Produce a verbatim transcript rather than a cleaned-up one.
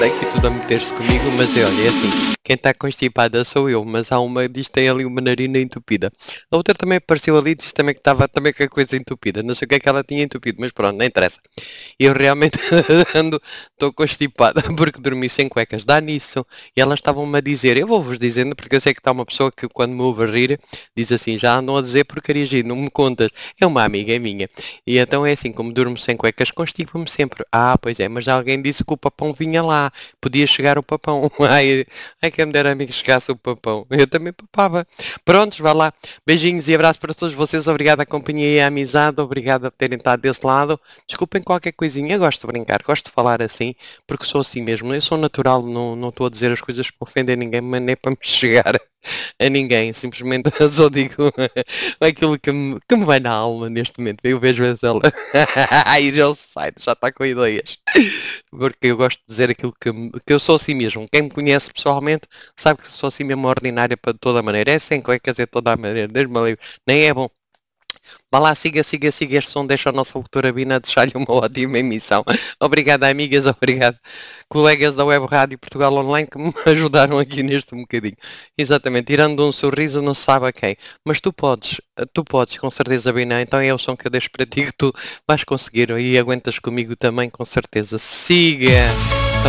aqui tudo a meter-se comigo, mas olha, é assim, quem está constipada sou eu, mas há uma diz que tem ali uma narina entupida. A outra também apareceu ali e disse também que estava também com a coisa entupida. Não sei o que é que ela tinha entupido, mas pronto, não interessa. Eu realmente ando, estou constipada porque dormi sem cuecas, dá nisso. E elas estavam-me a dizer, eu vou-vos dizendo, porque eu sei que está uma pessoa que quando me ouve rir, diz assim, já andam a dizer porcarias e não me contas. É uma amiga minha. E então é assim, como durmo sem cuecas, constipo-me sempre. Ah, pois é, mas alguém disse que o papão vinha lá. Podia chegar o papão. Ai, ai quem me dera amigo chegasse o papão. Eu também papava. Prontos, vá lá. Beijinhos e abraços para todos vocês. Obrigado à companhia e à amizade. Obrigado por terem estado desse lado. Desculpem qualquer coisinha. Eu gosto de brincar, gosto de falar assim, porque sou assim mesmo. Eu sou natural, não, não estou a dizer as coisas para ofender ninguém, mas nem para me chegar a ninguém. Simplesmente só digo aquilo que me, que me vai na alma neste momento. Eu vejo ela aí já sai, já está com ideias. Porque eu gosto de dizer aquilo que, que eu sou assim mesmo. Quem me conhece pessoalmente sabe que sou assim mesmo ordinária para toda a maneira. É sem cuecas, é toda a maneira. Deus me livre. Nem é bom. Vá lá, siga, siga, siga este som, deixa a nossa doutora Bina deixar-lhe uma ótima emissão. Obrigado, amigas, obrigado, colegas da Web Rádio Portugal Online que me ajudaram aqui neste um bocadinho. Exatamente, tirando um sorriso não se sabe a quem. Mas tu podes, tu podes, com certeza, Bina, então é o som que eu deixo para ti que tu vais conseguir e aguentas comigo também, com certeza. Siga!